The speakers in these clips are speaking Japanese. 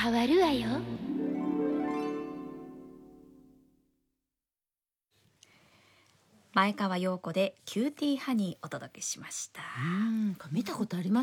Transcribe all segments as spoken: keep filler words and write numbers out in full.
変わるわよ。 前川陽子でキューティーハニーお届けしました。 うん見たことあります？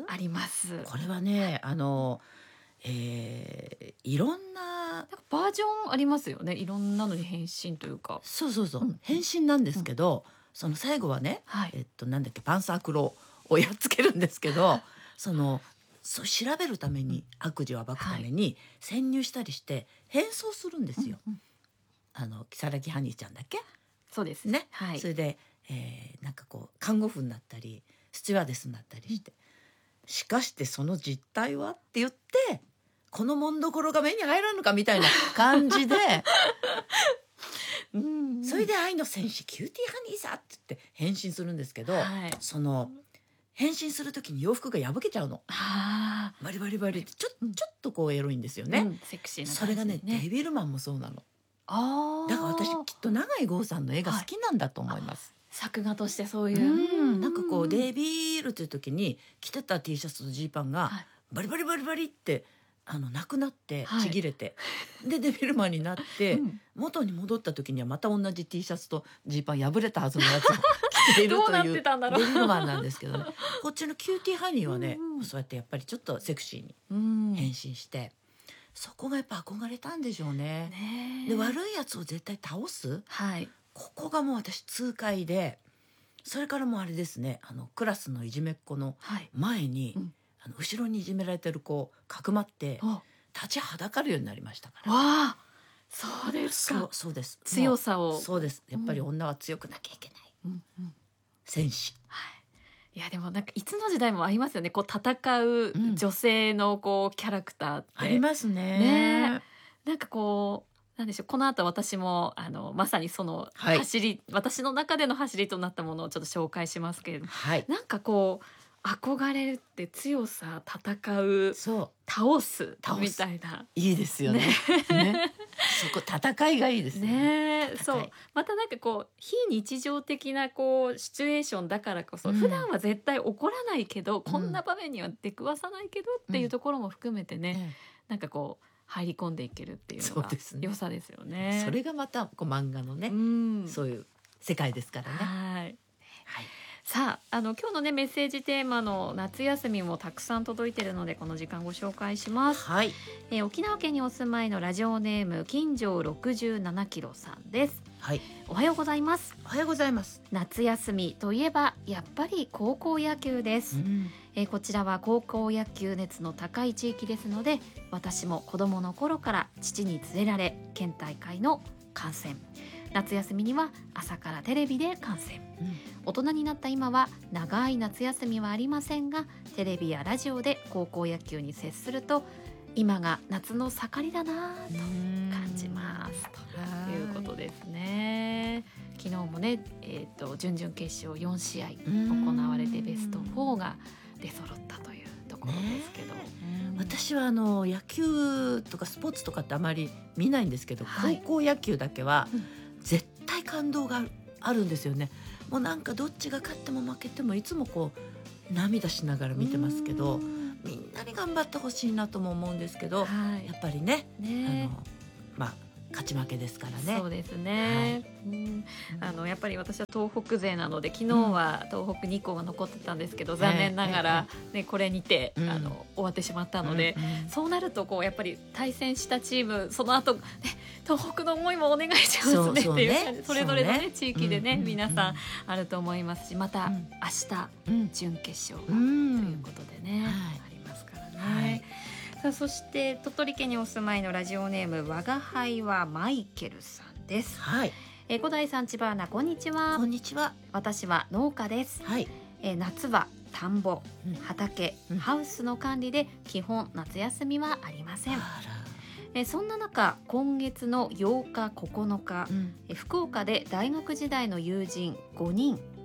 あります。 これはねあの、えー、いろんななんかバージョンありますよね。いろんなのに変身というか。 そうそうそう、 うん変身なんですけど、その最後はね、 はいえっとなんだっけパンサークロをやっつけるんですけどそのそう調べるために悪事を暴くために潜入したりして変装するんですよ。 うんうんあの如月ハニーちゃんだっけそうですね、 はい。 それで、えーなんかこう看護婦になったりスチュワーデスになったりして、しかしてその実態はって言ってこの紋所が目に入らんのかみたいな感じでうんそれで愛の戦士キューティーハニーさって言って変身するんですけど、 はいその変身する時に洋服が破けちゃうの。 あバリバリバリってちょうんちょっとこうエロいんですよー、 ね、 うんセクシーなそれがね感じでデビルマンもそうなの。 あーだから私きっと永井豪さんの絵が好きなんだと思います。 作画としてそういう、 うんなんかこうデビールという時に着てた T シャツとジーパンがはいバリバリバリバリってあのなくなってはいちぎれて、でデビルマンになって、 うん元に戻った時にはまた同じ T シャツとジーパン破れたはずのやつを着ているどうなっというてたんだろうデビルマンなんですけどねこっちのキューティーハニーはね、 うんうんそうやってやっぱりちょっとセクシーにうん変身して、そこがやっぱ憧れたんでしょうね。 ねえで悪いやつを絶対倒すはいここがもう私痛快で、それからもうあれですねあのクラスのいじめっ子のはい前に、 うんあの後ろにいじめられてる子をかくまってわ立ちはだかるようになりましたから。 あそうですそうか。 そうです強さをもうそうですやっぱり女は強くなきゃいけない、 うんうん戦士。 いやでもなんかいつの時代もありますよね。こう戦う女性のこうキャラクターって、 ありますね。 ねなんかこうなんでしょう、この後私もあのまさにそのはい走り、私の中での走りとなったものをちょっと紹介しますけれども、 はいなんかこう憧れるって強さ、戦う、 そう倒す倒すみたいな。 いいですよね。ねそこ戦いがいいですね。 ねえ、 戦いそうまたなんかこう非日常的なこうシチュエーションだからこそ、 うん普段は絶対起こらないけど、こんな場面には出くわさないけどっていうところも含めてね、 ねなんかこう入り込んでいけるっていうのがそうですね良さですよね。 それがまたこう漫画のね、 うんそういう世界ですからね。 はい。 はいさあ、あの今日のねメッセージテーマの夏休みもたくさん届いているのでこの時間ご紹介します。 はいえー沖縄県にお住まいのラジオネーム金城ろくじゅうななキロさんです。 はいおはようございます。 おはようございます。 夏休みといえばやっぱり高校野球です、 うんえーこちらは高校野球熱の高い地域ですので、私も子供の頃から父に連れられ県大会の観戦、夏休みには朝からテレビで観戦、大人になった今は長い夏休みはありませんが、テレビやラジオで高校野球に接すると今が夏の盛りだなぁと感じますということですね。昨日もね、えー、と準々決勝よん試合行われてベストフォーが出揃ったというところですけど、うん私はあの野球とかスポーツとかってあまり見ないんですけど、 はい高校野球だけはうん絶対感動がある、あるんですよね。もうなんかどっちが勝っても負けてもいつもこう涙しながら見てますけど、 うんみんなに頑張ってほしいなとも思うんですけど、 はいやっぱりね、 ねあのまあ勝ち負けですからね。 そうですね、うんあのやっぱり私は東北勢なので昨日は東北に校が残ってたんですけど、残念ながら、ね、これにて、 うんあの終わってしまったので、 うんうんそうなるとこうやっぱり対戦したチームその後、ね、東北の思いもお願いしますそうねっていうそうね感じ、それぞれの、ねそうね地域でね、 うんうん皆さんあると思いますし、また、 うん明日うん準決勝が、 うんということでね、 はいありますからね、 はいさあそして鳥取県にお住まいのラジオネーム我が輩はマイケルさんです。 はいえー小田井さん、千葉アナ、こんにちは。 こんにちは。 私は農家です。 はいえー夏は田んぼ、 うん畑、 うんハウスの管理で基本夏休みはありません。 あえーそんな中、今月のようかここのか、 ら、うんえー福岡で大学時代の友人ごにん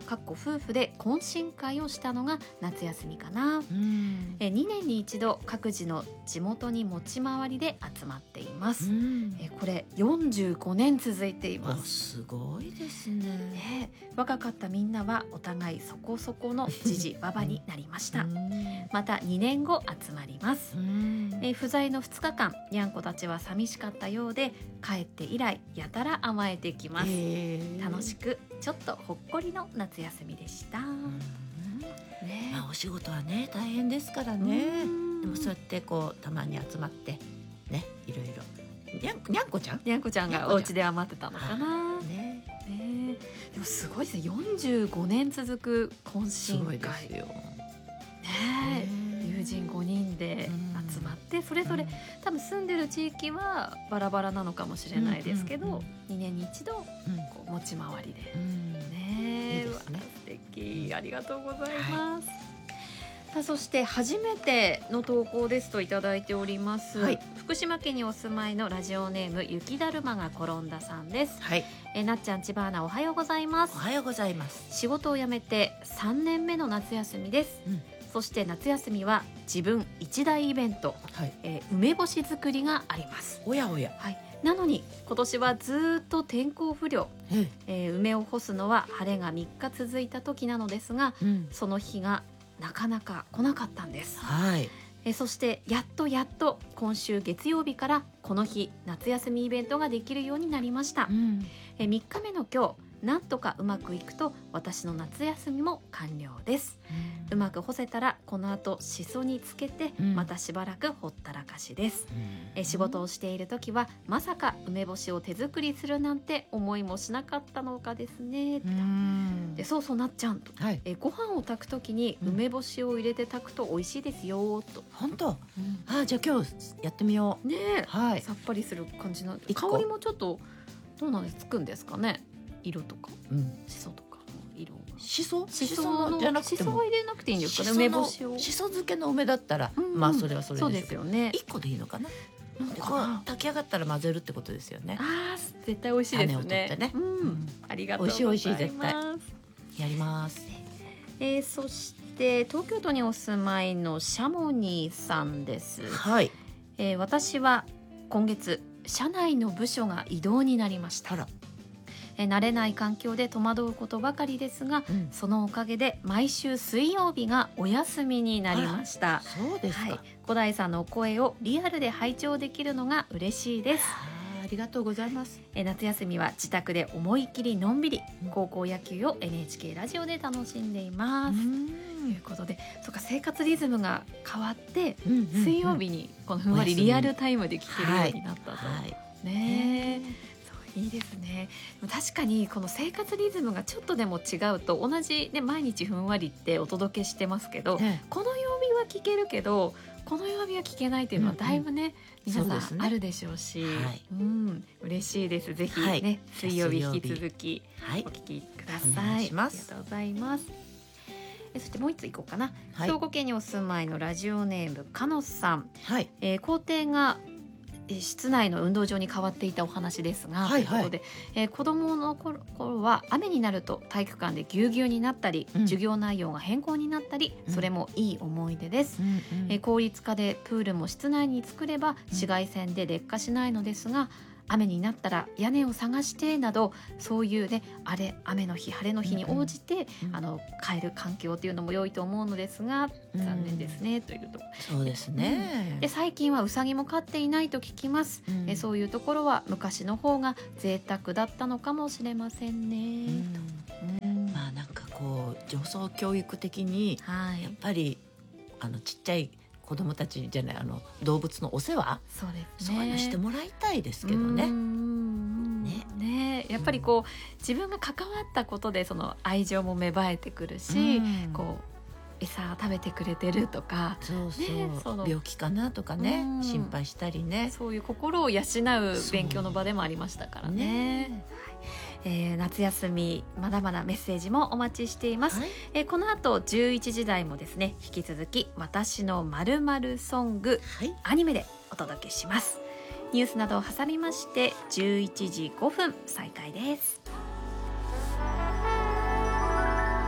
かっこ夫婦で懇親会をしたのが夏休みかな。 うんえにねんに一度各自の地元に持ち回りで集まっていまうす。 んえこれよんじゅうごねん続いていあます。 すごいですね。 ね、若かったみんなはお互いそこそこのじじばばになりました。 うんまたにねんご集まります。 うんえー不在のふつかかん、にゃんこたちは寂しかったようで、帰って以来やたら甘えてきます。 へー楽しくちょっとほっこりの夏休みでした。 うんねまあ、お仕事はね大変ですからうね。 んでもそうやってこうたまに集まってねいろいろにゃんにゃんこちゃんにゃんこちゃんがお家で余ってたのかな。 ねね、でもすごいですね。よんじゅうごねん続く懇す親ごいで会。 すよ。 ね、友人ごにんでうん集まってそれぞれ、多分住んでる地域はバラバラなのかもしれないですけど、 うんうんにねんに一度うんこう持ち回りで、 うんね、 いいですねうわ素敵、ありがとうございます。さあそして初めての投稿ですといただいております、 はい福島県にお住まいのラジオネーム雪だるまが転んださんです。 はいえなっちゃん、千葉アナ、おはようございます。 おはようございます。 仕事を辞めてさんねんめの夏休みです、 うんそして夏休みは自分一大イベント、 はいえー梅干し作りがあります。 おやおやはい、なのに今年はずっと天候不良、 ええー梅を干すのは晴れがみっか続いた時なのですが、 うんその日がなかなか来なかったんです。 はいえーそしてやっとやっと今週月曜日からこの日夏休みイベントができるようになりました。 うんえーみっかめの今日、なんとかうまくいくと私の夏休みも完了です。うまく干せたらこの後しそにつけてうんまたしばらくほったらかしです。 うんえ仕事をしている時はまさか梅干しを手作りするなんて思いもしなかったのかですね。 うんでそうそうなっちゃんとはいえご飯を炊く時にうん梅干しを入れて炊くと美味しいですよと、 本当あじゃあ今日やってみよねえ、 う。はいさっぱりする感じの一個香りもちょっとどうなんですつくんですかね。色とかうんしそとかの色がしそしそののじゃなくてもしそを入れなくていいんですかね。 しその梅干しをしそ漬けの梅だったら、 うんまあそれはそれそうでですすよね。 一個でいいのかな。 なんでこうか炊き上がったら混ぜるってことですよね。 あー絶対美味しいですね。 種を取ってねうんうんありがとうございます。 美味しい美味しい絶対やります。 えーそして東京都にお住まいのシャモニーさんです。 はい。 えー私は今月社内の部署が異動になりました。 あら。 えー慣れない環境で戸惑うことばかりですが、 うんそのおかげで毎週水曜日がお休みになりました。 そうですか。 はい、小田井さんのお声をリアルで拝聴できるのが嬉しいです。 あーありがとうございます。 えー夏休みは自宅で思い切りのんびりうん高校野球を エヌエイチケー ラジオで楽しんでいます。ということで、そうか生活リズムが変わって、水曜日にこのふんわりリアルタイムで聞けるようになったと。 はい。 ねえ、そういいですね。でも確かにこの生活リズムがちょっとでも違うと同じね毎日ふんわりってお届けしてますけど、 ねこの曜日は聞けるけどこの曜日は聞けないっていうのはだいぶね、皆そうですねさんあるでしょうし、 はいうん嬉しいです。ぜひね、 はい水曜日水曜日引き続きはいお。聞きくだおさい。 願いしますありがとうございます。えそしてもう一ついこうかな。 はい兵庫県にお住まいのラジオネームかのさん、 はい。 えー校庭がえー室内の運動場に変わっていたお話ですが、 はいはいということで、えー子どもの頃頃は雨になると体育館でぎゅうぎゅうになったり、 うん授業内容が変更になったり、 うんそれもいい思い出です。 うんえー効率化でプールも室内に作ればうん紫外線で劣化しないのですが、雨になったら屋根を探してなどそういうねあれ雨の日晴れの日に応じて、 うんあの変える環境っていうのも良いと思うのですが残念ですね、というとそうですね。 で最近はウサギも飼っていないと聞きます、 うんえそういうところは昔の方が贅沢だったのかもしれませんうね、 んうんまあなんかこう女装教育的にはいやっぱりあのちっちゃい子供たちじゃないあの動物のお世話、 そうですねそういうのしてもらいたいですけどね。 ねねやっぱりこう自分が関わったことでその愛情も芽生えてくるし、 うんこう餌食べてくれてるとかそうそう、 ねその病気かなとかね、 うん心配したりね。 そういう心を養う勉強の場でもありましたからね。 ねえー夏休みまだまだメッセージもお待ちしています、 はい、 えーこの後じゅういちじ台もですね引き続き私の〇〇ソングはい、 アニメでお届けします。ニュースなどを挟みましてじゅういちじごふん再開です。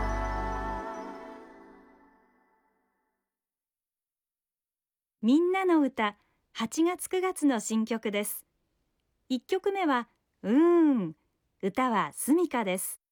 みんなの歌はちがつくがつの新曲です。いっきょくめはうーん、歌はスミカです。